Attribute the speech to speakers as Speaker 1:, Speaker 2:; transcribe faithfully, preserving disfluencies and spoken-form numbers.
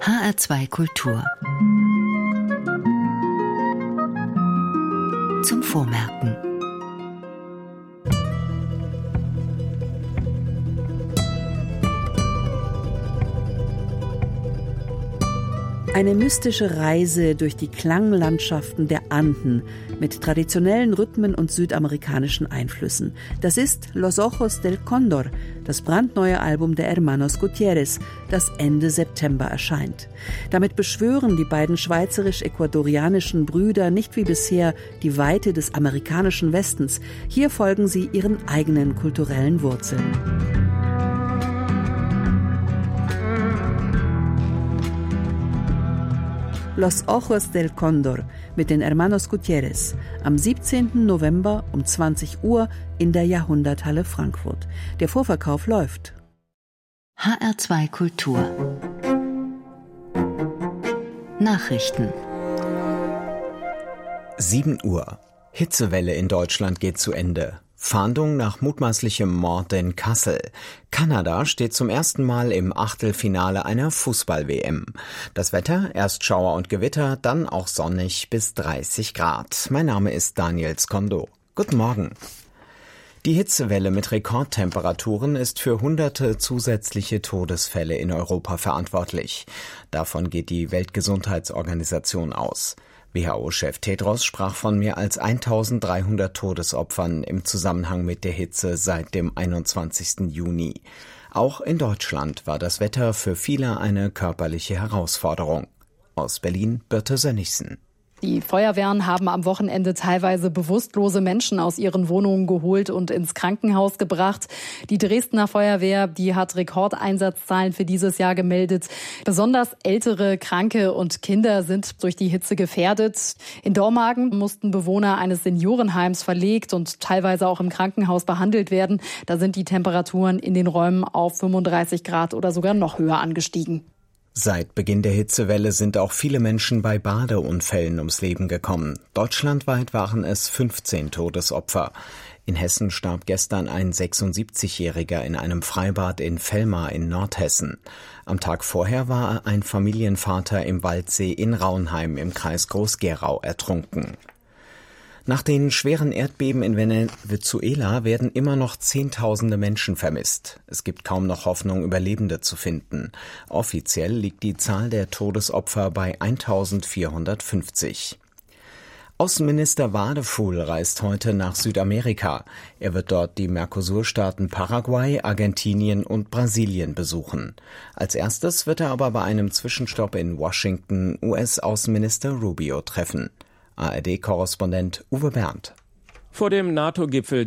Speaker 1: H R zwei Kultur. Zum Vormerken.
Speaker 2: Eine mystische Reise durch die Klanglandschaften der Anden mit traditionellen Rhythmen und südamerikanischen Einflüssen. Das ist Los Ojos del Cóndor, das brandneue Album der Hermanos Gutiérrez, das Ende September erscheint. Damit beschwören die beiden schweizerisch-ecuadorianischen Brüder nicht wie bisher die Weite des amerikanischen Westens. Hier folgen sie ihren eigenen kulturellen Wurzeln. Los Ojos del Cóndor mit den Hermanos Gutiérrez am siebzehnten November um zwanzig Uhr in der Jahrhunderthalle Frankfurt. Der Vorverkauf läuft.
Speaker 1: H R zwei Kultur. Nachrichten.
Speaker 3: sieben Uhr. Hitzewelle in Deutschland geht zu Ende. Fahndung nach mutmaßlichem Mord in Kassel. Kanada steht zum ersten Mal im Achtelfinale einer Fußball-W M. Das Wetter, erst Schauer und Gewitter, dann auch sonnig bis dreißig Grad. Mein Name ist Daniel Skondo. Guten Morgen. Die Hitzewelle mit Rekordtemperaturen ist für hunderte zusätzliche Todesfälle in Europa verantwortlich. Davon geht die Weltgesundheitsorganisation aus. W H O-Chef Tedros sprach von mehr als eintausenddreihundert Todesopfern im Zusammenhang mit der Hitze seit dem einundzwanzigsten Juni. Auch in Deutschland war das Wetter für viele eine körperliche Herausforderung. Aus Berlin Birte Sönnigsen.
Speaker 4: Die Feuerwehren haben am Wochenende teilweise bewusstlose Menschen aus ihren Wohnungen geholt und ins Krankenhaus gebracht. Die Dresdner Feuerwehr, die hat Rekordeinsatzzahlen für dieses Jahr gemeldet. Besonders ältere, Kranke und Kinder sind durch die Hitze gefährdet. In Dormagen mussten Bewohner eines Seniorenheims verlegt und teilweise auch im Krankenhaus behandelt werden. Da sind die Temperaturen in den Räumen auf fünfunddreißig Grad oder sogar noch höher angestiegen.
Speaker 3: Seit Beginn der Hitzewelle sind auch viele Menschen bei Badeunfällen ums Leben gekommen. Deutschlandweit waren es fünfzehn Todesopfer. In Hessen starb gestern ein sechsundsiebzigjähriger in einem Freibad in Vellmar in Nordhessen. Am Tag vorher war ein Familienvater im Waldsee in Raunheim im Kreis Groß-Gerau ertrunken. Nach den schweren Erdbeben in Venezuela werden immer noch Zehntausende Menschen vermisst. Es gibt kaum noch Hoffnung, Überlebende zu finden. Offiziell liegt die Zahl der Todesopfer bei eintausendvierhundertfünfzig. Außenminister Wadefuhl reist heute nach Südamerika. Er wird dort die Mercosur-Staaten Paraguay, Argentinien und Brasilien besuchen. Als erstes wird er aber bei einem Zwischenstopp in Washington U S-Außenminister Rubio treffen. A R D-Korrespondent Uwe Berndt.
Speaker 5: Vor dem NATO-Gipfel